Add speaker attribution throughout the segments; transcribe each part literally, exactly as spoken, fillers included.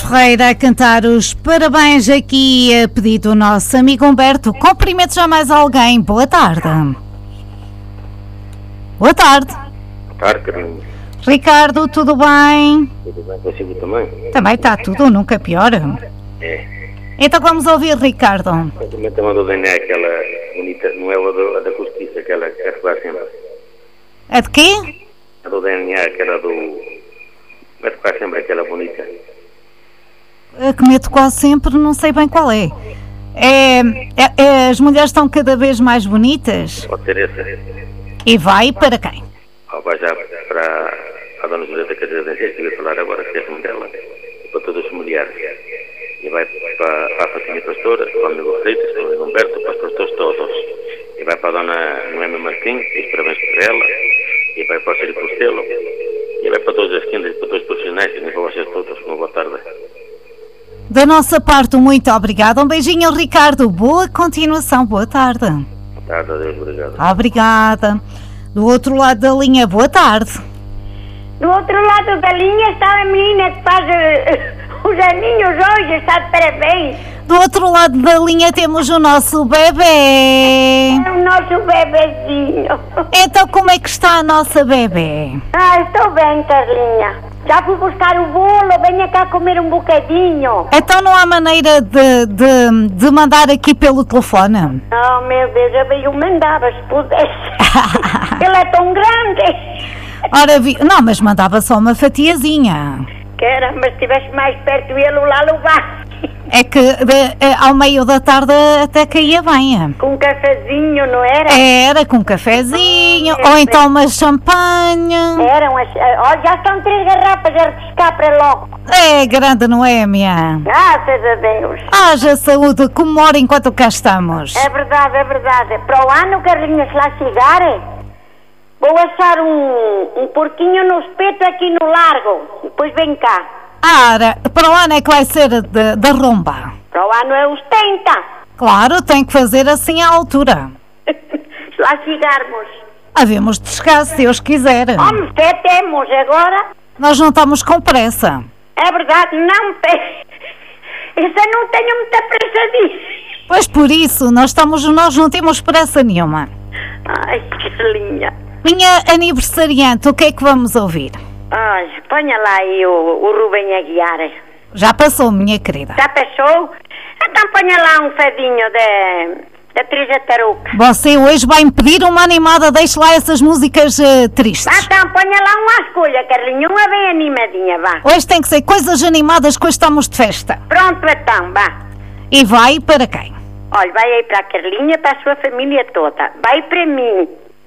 Speaker 1: Ferreira a cantar os parabéns aqui a pedido do nosso amigo Humberto. Cumprimento já mais alguém. Boa tarde. Boa tarde.
Speaker 2: Boa tarde, Carlinhos.
Speaker 1: Ricardo, tudo bem?
Speaker 2: Tudo bem consigo também?
Speaker 1: Também está tudo, nunca pior.
Speaker 2: É.
Speaker 1: Então vamos ouvir, Ricardo.
Speaker 2: Cumprimento a do D N A, aquela bonita, não é a, do, a da Justiça, aquela que quer tocar sempre.
Speaker 1: A de quê?
Speaker 2: A do D N A, aquela do... Vai tocar sempre aquela bonita.
Speaker 1: A que meto quase sempre, não sei bem qual é. É, é, é. As mulheres estão cada vez mais bonitas.
Speaker 2: Pode ser essa.
Speaker 1: E vai para quem?
Speaker 2: Oh, vai já para a dona José da Cadeira da Gente, que eu ia falar agora, que é a dela, e para todas as mulheres. E vai para, para a Fatinha Pastora, para o amigo Freitas, para o amigo Humberto, para os pastores todos. E vai para a dona Noemi Martins, e parabéns para ela. E vai para o Sérgio Costelo. E vai para todas as quintas, para todos os profissionais, e para vocês todos. Uma boa tarde.
Speaker 1: Da nossa parte, muito obrigada. Um beijinho, Ricardo. Boa continuação. Boa tarde.
Speaker 2: Boa tarde, adeus, obrigado.
Speaker 1: Obrigada. Do outro lado da linha, boa tarde.
Speaker 3: Do outro lado da linha está a menina que faz uh, os aninhos hoje, está de parabéns.
Speaker 1: Do outro lado da linha temos o nosso bebê.
Speaker 3: É o nosso bebezinho.
Speaker 1: Então como é que está a nossa bebê?
Speaker 3: Ah, estou bem, Carlinha. Já fui buscar o bolo, venha cá comer um bocadinho.
Speaker 1: Então não há maneira de, de, de mandar aqui pelo telefone?
Speaker 3: Oh, meu Deus, eu bem o mandava se pudesse. Ele é tão grande.
Speaker 1: Ora, vi... não, mas mandava só uma fatiazinha.
Speaker 3: Caramba, se estivesse mais perto, ele lá levar.
Speaker 1: É que de, ao meio da tarde até caía bem.
Speaker 3: Com um cafezinho, não era?
Speaker 1: Era, com um cafezinho,
Speaker 3: Ah,
Speaker 1: ou então uma champanhe.
Speaker 3: Eram as... Olha, já estão três garrafas a refrescar para logo.
Speaker 1: É grande, não é, minha?
Speaker 3: Graças a Deus.
Speaker 1: Haja saúde, comemora enquanto cá estamos.
Speaker 3: É verdade, é verdade. Para o ano, Carlinhos, lá chegar, vou achar um, um porquinho no espeto aqui no largo. Depois vem cá.
Speaker 1: Ora, para o ano é que vai ser de- da rumba.
Speaker 3: Para o ano é os trinta.
Speaker 1: Claro, tem que fazer assim à altura.
Speaker 3: Se lá chegarmos.
Speaker 1: Havemos de chegar, se Deus quiser.
Speaker 3: Homem, fé temos agora.
Speaker 1: Nós não estamos com pressa.
Speaker 3: É verdade, não tem. Isso eu não tenho muita pressa disso.
Speaker 1: Pois por isso, nós, estamos, nós não temos pressa nenhuma.
Speaker 3: Ai, que linha.
Speaker 1: Minha aniversariante, o que é que vamos ouvir?
Speaker 3: Ai, ponha lá aí o, o Rubem Aguiar.
Speaker 1: Já passou, minha querida.
Speaker 3: Já passou? Então ponha lá um fadinho da, da Trija Taruca.
Speaker 1: Você hoje vai-me pedir uma animada, deixe lá essas músicas uh, tristes.
Speaker 3: Vá, então ponha lá uma escolha, Carlinho, uma bem animadinha, vá.
Speaker 1: Hoje tem que ser coisas animadas, que hoje estamos de festa.
Speaker 3: Pronto, então, vá.
Speaker 1: E vai para quem?
Speaker 3: Olha, vai aí para a Carlinha, para a sua família toda. Vai para mim.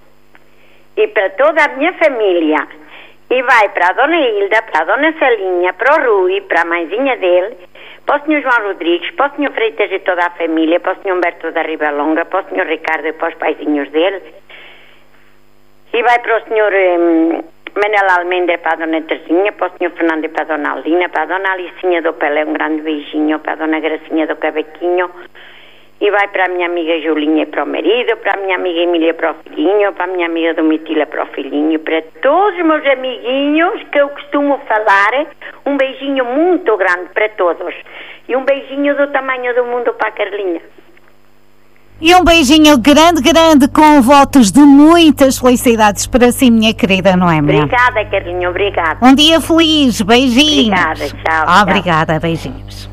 Speaker 3: E para toda a minha família. E vai para a Dona Hilda, para a Dona Salinha, para o Rui, para a mãezinha dele, para o senhor João Rodrigues, para o senhor Freitas e toda a família, para o senhor Humberto da Ribalonga, para o senhor Ricardo e para os paizinhos dele. E vai para o senhor hum, Manuel Almeida, para a Dona Terzinha, para o senhor Fernando e para a Dona Aldina, para a Dona Alicinha do Pelé, um grande beijinho, para a Dona Gracinha do Cavaquinho. E vai para a minha amiga Julinha e para o marido, para a minha amiga Emília para o filhinho, para a minha amiga Domitila para o filhinho, para todos os meus amiguinhos que eu costumo falar, um beijinho muito grande para todos. E um beijinho do tamanho do mundo para a Carlinha.
Speaker 1: E um beijinho grande, grande, com votos de muitas felicidades para si, minha querida Noémia.
Speaker 3: Obrigada, Carlinha, obrigada.
Speaker 1: Um dia feliz, beijinhos.
Speaker 3: Obrigada, tchau, tchau.
Speaker 1: Obrigada, beijinhos.